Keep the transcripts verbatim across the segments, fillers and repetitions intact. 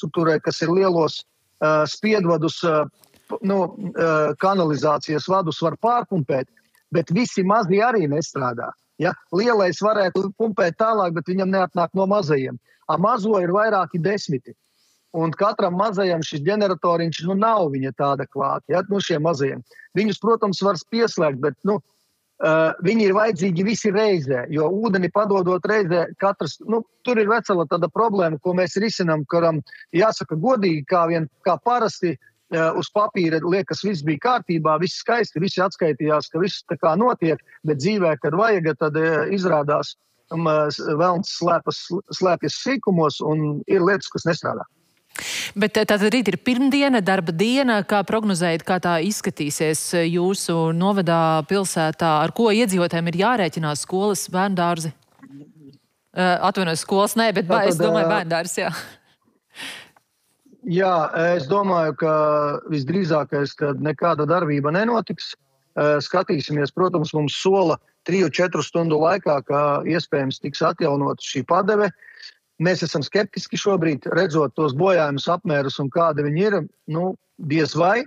infrastruktūrai, kas ir lielos uh, spiedvadus, uh, nu, uh, kanalizācijas vadus var pārpumpēt, bet visi mazie arī nestrādā. Ja? Lielais varētu pumpēt tālāk, bet viņam neatnāk no mazajiem. A mazo ir vairāki desmiti. Un katram mazajam šis ģeneratoriņš, nu, nav viņa tāda klāta, ja, nu, šiem mazajiem. Viņus, protams, var pieslēgt, bet, nu, uh, viņi ir vajadzīgi visi reizē, jo ūdeni padodot reizē katrs, nu, tur ir vesela tāda problēma, ko mēs risinām, kuram jāsaka godīgi, kā vien, kā parasti uh, uz papīra liekas, viss bija kārtībā, viss skaisti, visi atskaitījās, ka viss tā kā notiek, bet dzīvē, kad vajag, tad uh, izrādās um, velns slēpas, slēpjas sīkumos un ir lietas, kas nestrādā. Bet tātad rīt ir pirmdiena, darba diena. Kā prognozējat, kā tā izskatīsies jūsu novadā, pilsētā? Ar ko iedzīvotājiem ir jārēķinās? Skolas, bērndārzi? Uh, Atvainojos, skolas, nē, bet Tātad, es domāju bērndārs, jā. Jā, es domāju, ka visdrīzākais, ka nekāda darbība nenotiks. Skatīsimies, protams, mums sola triju, četru stundu laikā, ka iespējams tiks atjaunot šī padeve. Mēs esam skeptiski šobrīd, redzot tos bojājumus apmērus un kādi viņi ir, nu, diez vai.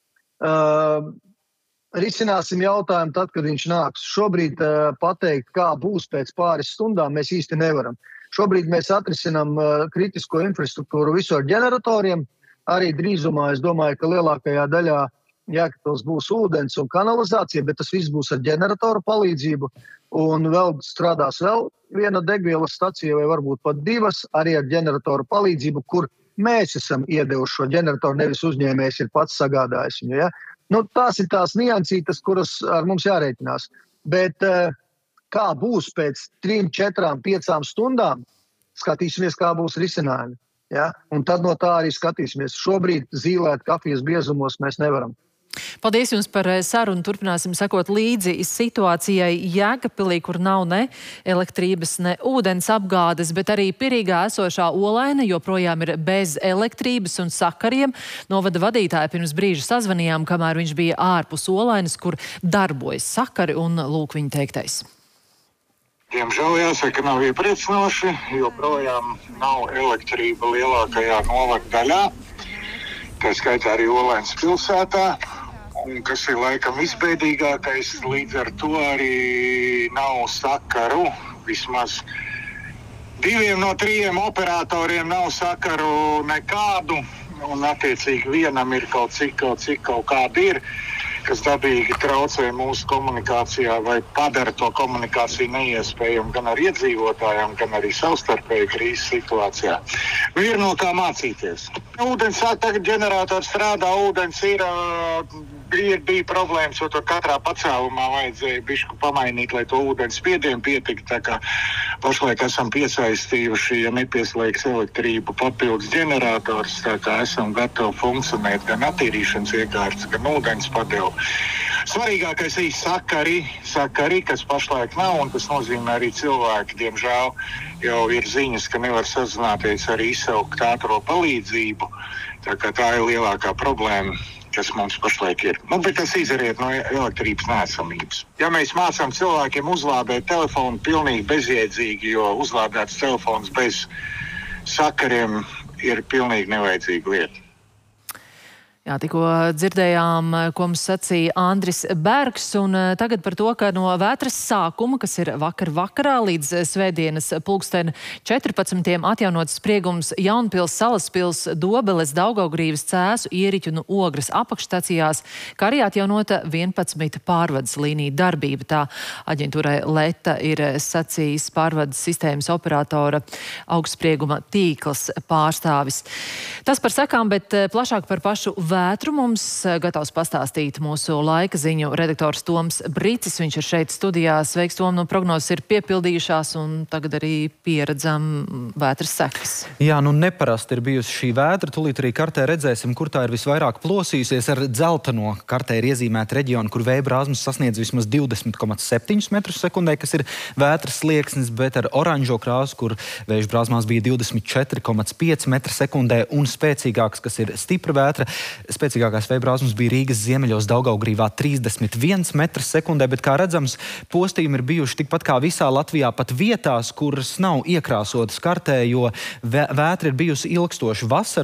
Uh, risināsim jautājumu tad, kad viņš nāks. Šobrīd uh, pateikt, kā būs pēc pāris stundām, mēs īsti nevaram. Šobrīd mēs atrisinām uh, kritisko infrastruktūru visu ar ģeneratoriem. Arī drīzumā, es domāju, ka lielākajā daļā Jēkabpils būs ūdens un kanalizācija, bet tas viss būs ar ģeneratoru palīdzību. Un vēl strādās vēl viena degvielas stacija, vai varbūt pat divas, arī ar ģeneratoru palīdzību, kur mēs esam iedevuši šo ģeneratoru, nevis uzņēmējs ir pats sagādājis viņu. Ja? Nu, tās ir tās niansītas, kuras ar mums jārēķinās. Bet kā būs pēc trim, četrām, piecām stundām, skatīsimies, kā būs risinājumi. Ja? Un tad no tā arī skatīsimies. Šobrīd zīlēt kafijas biezumos mēs nevaram. Paldies jums par sarunu. Turpināsim sekot līdzi situācijai Jēkabpilī, kur nav ne elektrības, ne ūdens apgādes, bet arī Pirīgā esošā Olaine joprojām ir bez elektrības un sakariem. Novada vadītāji pirms brīža sazvanījām, kamēr viņš bija ārpus Olainas, kur darbojas sakari, un lūk viņa teiktais. Diemžēl jāsaka, nav iepriecinoši, joprojām nav elektrība lielākajā novada daļā, tā skaitā arī Olainas pilsētā. Un kas ir laikam visbēdīgākais, līdz ar to arī nav sakaru. Vismaz diviem no trījiem operatoriem nav sakaru nekādu. Un attiecīgi vienam ir kaut cik, kaut cik, kaut kādi ir, kas dabīgi traucē mūsu komunikācijā vai padara to komunikāciju neiespējamu gan ar iedzīvotājiem, gan arī savstarpēju krīzes situācijā. Nu, ir no kā mācīties. Ūdens sāk tagad ģenerators strādā, ūdens ir, ir bija problēmas, jo to katrā pacēlumā vajadzēja bišku pamainīt, lai to ūdens spiedienu pietiktu. Tā kā pašlaik esam piesaistījuši, ja nepieslēgs elektrību papildus ģenerators, tā kā esam gatavi funkcionēt gan attīrīšanas iekārtas, gan ūdens padevu. Svarīgākais ir sakari, sakari, kas pašlaik nav, un tas nozīmē arī cilvēki, diemžēl, jau ir ziņas, ka nevar sazināties arī izsaukt ātro palīdzību. Tā kā tā ir lielākā problēma, kas mums pašlaik ir. Nu, bet tas izariet no elektrības neesamības. Ja mēs mācām cilvēkiem uzlādēt telefonu pilnīgi bezjēdzīgi, jo uzlādēts telefons bez sakariem ir pilnīgi nevajadzīga lieta. Jā, tikko dzirdējām, ko mums sacīja Andris Bergs, un tagad par to, ka no vētras sākuma, kas ir vakar vakarā līdz svētdienas pulksten četrpadsmitiem atjaunots spriegums Jaunpils, Salaspils, Dobeles, Daugavgrīvas, Cēsu, Ieriķu un Ogres apakšstacijās, kā arī atjaunota vienpadsmit pārvades līnija darbība. Tā aģentūrai Leta ir sacījis pārvades sistēmas operatora augstsprieguma tīkls pārstāvis. Tas par sekām, bet plašāk par pašu vētru mums gatavs pastāstīt mūsu laika ziņu redaktors Toms Bricis. Viņš ir šeit studijā. Sveiks, Tom, nu prognozes ir piepildījušās un tagad arī pieredzam vētras sekas. Jā, nu neparasti ir bijusi šī vētra. Tūlīt arī kartē redzēsim, kur tā ir visvairāk plosījusies. Ar dzelteno kartē ir iezīmēta reģiona, kur vēja brāzmas sasniedz vismaz divdesmit komats septiņi metrus sekundē, kas ir vētras slieksnis, bet ar oranžo krāsu, kur vēja brāzmās bija divdesmit četri komats pieci metri sekundē un spēcīgāks, kas ir stipra vētra. Spēcīgākās vēja brāzmas bija Rīgas ziemeļos Daugavgrīvā trīsdesmit viens metrs sekundē, bet, kā redzams, postījumi ir bijuši tikpat kā visā Latvijā, pat vietās, kuras nav iekrāsotas kartē, jo vētra ir bijusi ilgstoši vasara.